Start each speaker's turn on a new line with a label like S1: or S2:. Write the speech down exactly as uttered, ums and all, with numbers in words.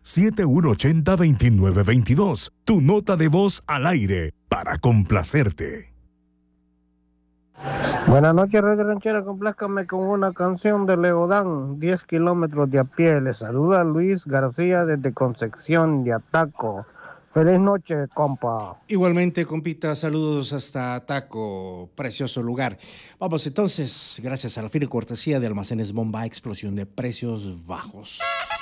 S1: siete uno ocho cero, dos nueve dos dos. Tu nota de voz al aire para complacerte.
S2: Buenas noches, Radio Ranchera. Complázcame con una canción de Leodán, diez kilómetros de a pie. Le saluda Luis García desde Concepción de Ataco. Feliz noche, compa.
S3: Igualmente, compita, saludos hasta Ataco, precioso lugar. Vamos entonces, gracias a la firme cortesía de Almacenes Bomba, explosión de precios bajos.